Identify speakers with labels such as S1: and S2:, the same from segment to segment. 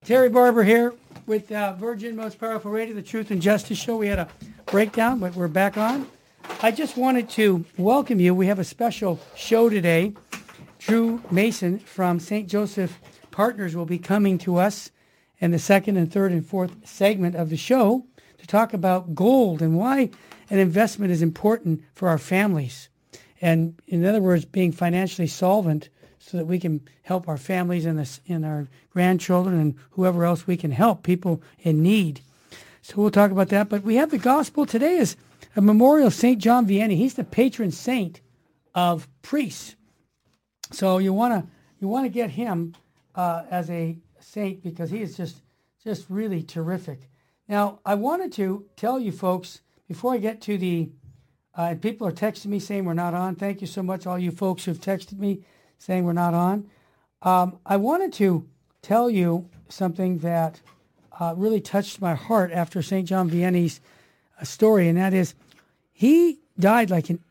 S1: Terry Barber here with Virgin Most Powerful Radio, the Truth and Justice Show. We had a breakdown, but we're back on. I just wanted to welcome you. We have a special show today. Drew Mason from St. Joseph Partners will be coming to us in the second and third and fourth segment of the show to talk about gold and why an investment is important for our families. And in other words, being financially solvent so that we can help our families and our grandchildren and whoever else we can help, people in need. So we'll talk about that. But we have the gospel. Today is a memorial of St. John Vianney. He's the patron saint of priests. So you want to get him as a saint because he is just really terrific. Now, I wanted to tell you folks, before I get to the, people are texting me saying we're not on. Thank you so much, all you folks who've texted me saying we're not on. I wanted to tell you something that really touched my heart after St. John Vianney's story, and that is he died like in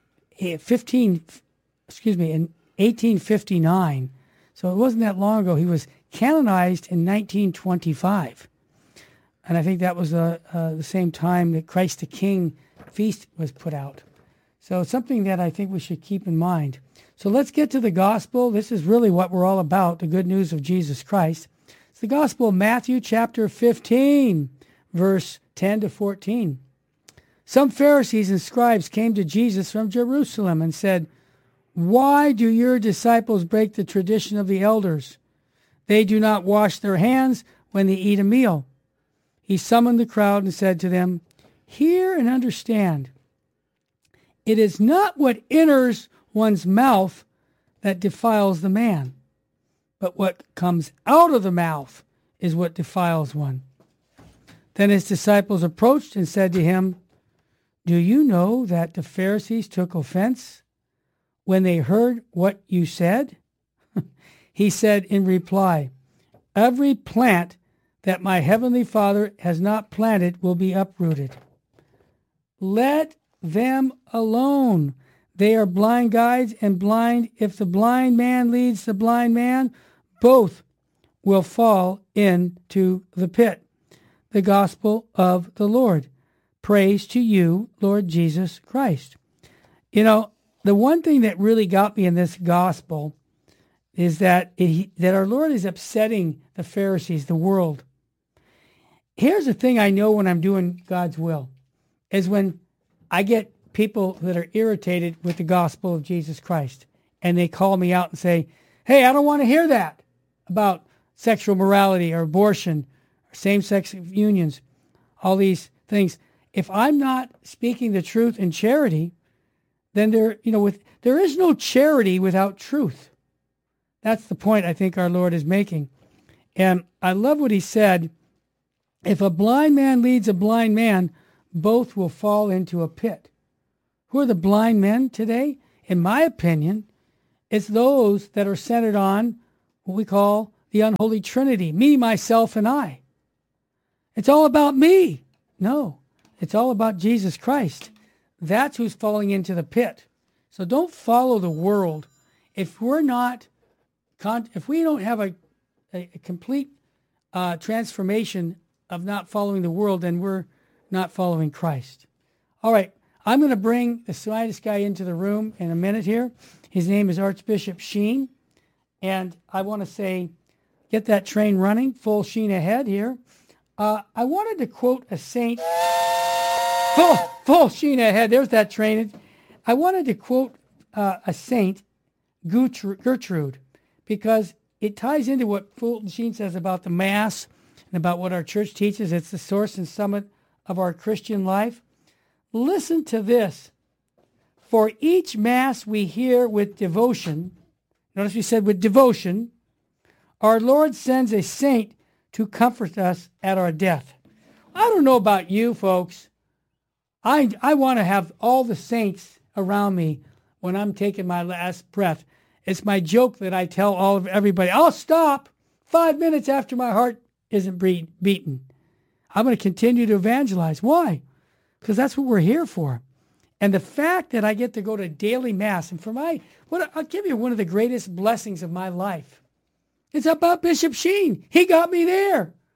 S1: 1859. So it wasn't that long ago. He was canonized in 1925. And I think that was the same time that Christ the King feast was put out. So it's something that I think we should keep in mind. So let's get to the gospel. This is really what we're all about, the good news of Jesus Christ. It's the gospel of Matthew chapter 15, verse 10 to 14. Some Pharisees and scribes came to Jesus from Jerusalem and said, "Why do your disciples break the tradition of the elders? They do not wash their hands when they eat a meal." He summoned the crowd and said to them, "Hear and understand. It is not what enters one's mouth that defiles the man, but what comes out of the mouth is what defiles one." Then his disciples approached and said to him, "Do you know that the Pharisees took offense when they heard what you said?" He said in reply, "Every plant that my heavenly Father has not planted will be uprooted. Let them alone. They are blind guides, and blind. If the blind man leads the blind man, both will fall into the pit." The gospel of the Lord. Praise to you, Lord Jesus Christ. You know, the one thing that really got me in this gospel is that our Lord is upsetting the Pharisees, the world. Here's the thing I know when I'm doing God's will, is when I get people that are irritated with the gospel of Jesus Christ, and they call me out and say, "Hey, I don't want to hear that about sexual morality or abortion or same-sex unions, all these things." If I'm not speaking the truth in charity, then there is no charity without truth. That's the point I think our Lord is making. And I love what he said. If a blind man leads a blind man, both will fall into a pit. Who are the blind men today? In my opinion, it's those that are centered on what we call the unholy trinity, me, myself, and I. It's all about me. No, it's all about Jesus Christ. That's who's falling into the pit. So don't follow the world. If we don't have a complete transformation of not following the world, then we're not following Christ. All right, I'm going to bring the slightest guy into the room in a minute here. His name is Archbishop Sheen. And I want to say, get that train running, full sheen ahead here. I wanted to quote a saint. Full sheen ahead. There's that train. I wanted to quote a saint, Gertrude, because it ties into what Fulton Sheen says about the Mass and about what our church teaches. It's the source and summit of our Christian life. Listen to this. For each Mass we hear with devotion, notice we said with devotion, our Lord sends a saint to comfort us at our death. I don't know about you folks. I want to have all the saints around me when I'm taking my last breath. It's my joke that I tell everybody, I'll stop 5 minutes after my heart isn't beaten. I'm going to continue to evangelize. Why? Because that's what we're here for. And the fact that I get to go to daily Mass, and I'll give you one of the greatest blessings of my life. It's about Bishop Sheen. He got me there.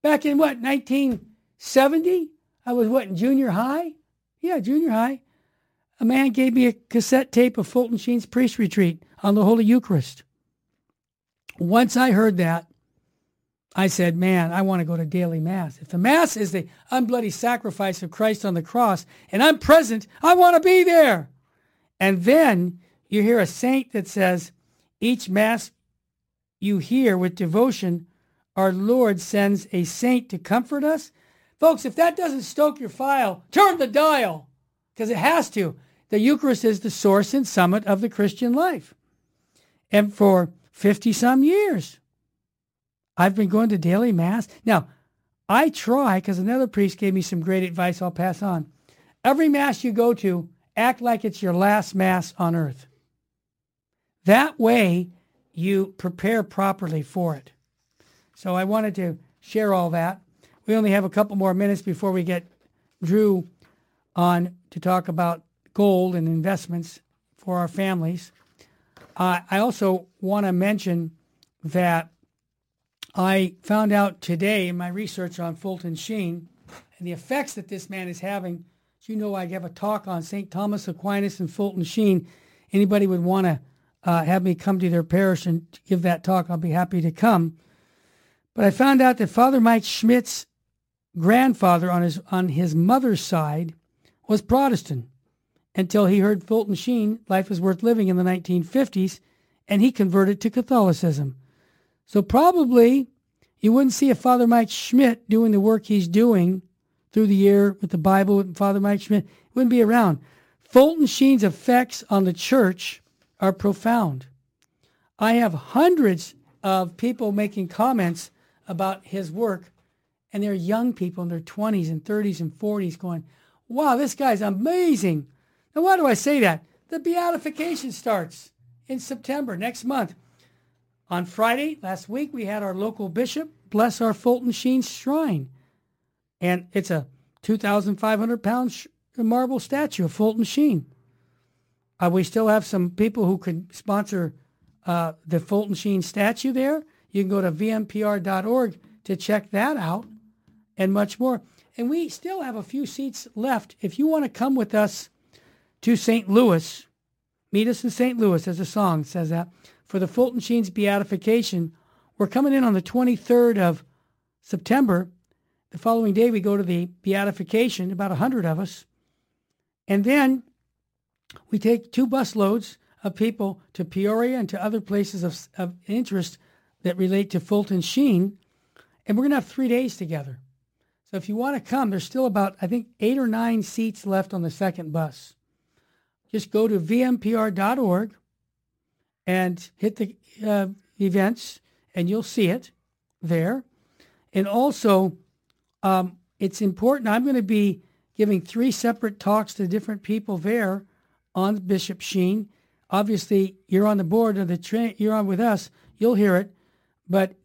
S1: Back in what, 1970? I was in junior high? Yeah, junior high. A man gave me a cassette tape of Fulton Sheen's priest retreat on the Holy Eucharist. Once I heard that, I said, man, I want to go to daily Mass. If the Mass is the unbloody sacrifice of Christ on the cross and I'm present, I want to be there. And then you hear a saint that says, each Mass you hear with devotion, our Lord sends a saint to comfort us. Folks, if that doesn't stoke your file, turn the dial, because it has to. The Eucharist is the source and summit of the Christian life. And for 50-some years, I've been going to daily Mass. Now, I try, because another priest gave me some great advice I'll pass on. Every Mass you go to, act like it's your last Mass on earth. That way, you prepare properly for it. So I wanted to share all that. We only have a couple more minutes before we get Drew on to talk about gold and investments for our families. I also want to mention that I found out today in my research on Fulton Sheen and the effects that this man is having. As you know, I have a talk on St. Thomas Aquinas and Fulton Sheen. Anybody would want to have me come to their parish and give that talk, I'll be happy to come. But I found out that Father Mike Schmidt's grandfather on his mother's side was Protestant until he heard Fulton Sheen, Life is Worth Living, in the 1950s, and he converted to Catholicism. So probably you wouldn't see a Father Mike Schmidt doing the work he's doing through the year with the Bible with Father Mike Schmidt. He wouldn't be around. Fulton Sheen's effects on the church are profound. I have hundreds of people making comments about his work, and they're young people in their 20s and 30s and 40s going, wow, this guy's amazing. Now, why do I say that? The beatification starts in September, next month. On Friday, last week, we had our local bishop bless our Fulton Sheen shrine. And it's a 2,500-pound marble statue of Fulton Sheen. We still have some people who could sponsor the Fulton Sheen statue there. You can go to vmpr.org to check that out and much more. And we still have a few seats left. If you want to come with us to St. Louis, meet us in St. Louis, as a song says that, for the Fulton Sheen's beatification. We're coming in on the 23rd of September. The following day, we go to the beatification, about 100 of us. And then we take 2 bus loads of people to Peoria and to other places of interest that relate to Fulton Sheen. And we're going to have 3 days together. So if you want to come, there's still about, I think, 8 or 9 seats left on the second bus. Just go to vmpr.org and hit the events, and you'll see it there. And also, it's important. I'm going to be giving 3 separate talks to different people there on Bishop Sheen. Obviously, you're on the board of you're on with us. You'll hear it. But